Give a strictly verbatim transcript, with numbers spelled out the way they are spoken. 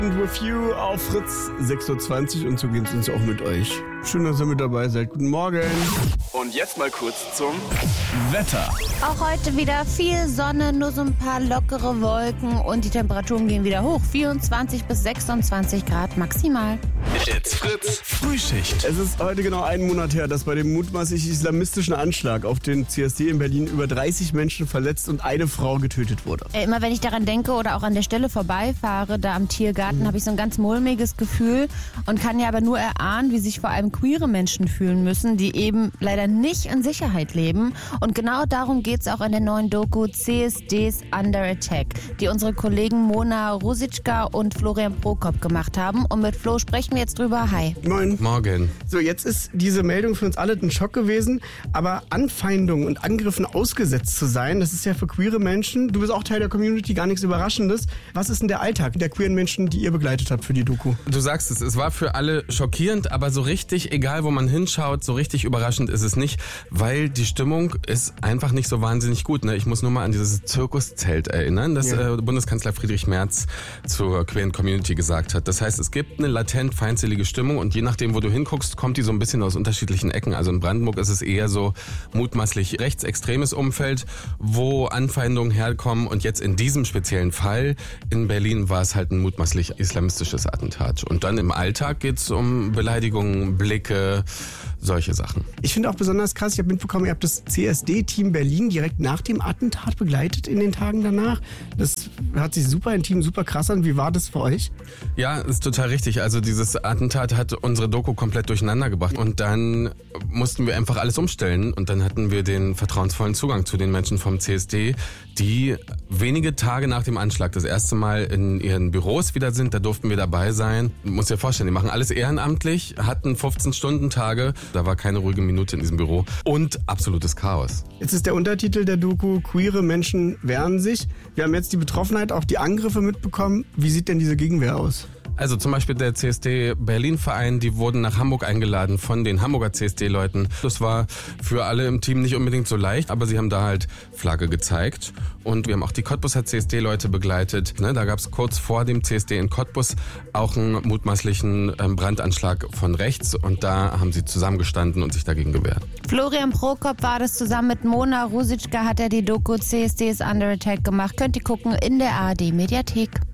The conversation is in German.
Und With You auf Fritz sechs Uhr zwanzig und so geht es uns auch mit euch. Schön, dass ihr mit dabei seid. Guten Morgen. Und jetzt mal kurz zum Wetter. Auch heute wieder viel Sonne, nur so ein paar lockere Wolken und die Temperaturen gehen wieder hoch. vierundzwanzig bis sechsundzwanzig Grad maximal. It's Fritz Frühschicht. Es ist heute genau einen Monat her, dass bei dem mutmaßlich islamistischen Anschlag auf den C S D in Berlin über dreißig Menschen verletzt und eine Frau getötet wurde. Immer wenn ich daran denke oder auch an der Stelle vorbeifahre, da am Tiergarten, mhm. habe ich so ein ganz mulmiges Gefühl und kann ja aber nur erahnen, wie sich vor allem queere Menschen fühlen müssen, die eben leider nicht in Sicherheit leben. Und genau darum geht es auch in der neuen Doku C S Ds Under Attack, die unsere Kollegen Mona Rosicka und Florian Prokop gemacht haben. Und mit Flo sprechen wir jetzt drüber. Hi. Moin. Morgen. So, jetzt ist diese Meldung für uns alle ein Schock gewesen, aber Anfeindungen und Angriffen ausgesetzt zu sein, das ist ja für queere Menschen, du bist auch Teil der Community, gar nichts Überraschendes. Was ist denn der Alltag der queeren Menschen, die ihr begleitet habt für die Doku? Du sagst es, es war für alle schockierend, aber so richtig, egal wo man hinschaut, so richtig überraschend ist es nicht, weil die Stimmung ist einfach nicht so wahnsinnig gut. Ne? Ich muss nur mal an dieses Zirkuszelt erinnern, das ja. äh, Bundeskanzler Friedrich Merz zur queeren Community gesagt hat. Das heißt, es gibt eine latent feindselige Stimmung und je nachdem, wo du hinguckst, kommt die so ein bisschen aus unterschiedlichen Ecken. Also in Brandenburg ist es eher so mutmaßlich rechtsextremes Umfeld, wo Anfeindungen herkommen und jetzt in diesem speziellen Fall in Berlin war es halt ein mutmaßlich islamistisches Attentat. Und dann im Alltag geht es um Beleidigungen, Blicke, solche Sachen. Ich finde auch besonders krass, ich habe mitbekommen, ihr habt das C S D-Team Berlin direkt nach dem Attentat begleitet in den Tagen danach. Das hört sich super intim, super krass an. Wie war das für euch? Ja, ist total richtig. Also dieses Attentat hat unsere Doku komplett durcheinander gebracht und dann mussten wir einfach alles umstellen und dann hatten wir den vertrauensvollen Zugang zu den Menschen vom C S D, die wenige Tage nach dem Anschlag das erste Mal in ihren Büros wieder sind. Da durften wir dabei sein. Du musst dir vorstellen, die machen alles ehrenamtlich, hatten fünfzehn-Stunden-Tage. Da war keine ruhige Minute in diesem Büro und absolutes Chaos. Jetzt ist der Untertitel der Doku Queere Menschen wehren sich. Wir haben jetzt die Betroffenheit, auch die Angriffe mitbekommen. Wie sieht denn diese Gegenwehr aus? Also zum Beispiel der C S D Berlin-Verein, die wurden nach Hamburg eingeladen von den Hamburger C S D-Leuten. Das war für alle im Team nicht unbedingt so leicht, aber sie haben da halt Flagge gezeigt. Und wir haben auch die Cottbuser C S D-Leute begleitet. Ne, da gab es kurz vor dem C S D in Cottbus auch einen mutmaßlichen ähm, Brandanschlag von rechts. Und da haben sie zusammengestanden und sich dagegen gewehrt. Florian Prokop war das, zusammen mit Mona Rosicka hat er die Doku C S Ds Under Attack gemacht. Könnt ihr gucken in der A R D-Mediathek.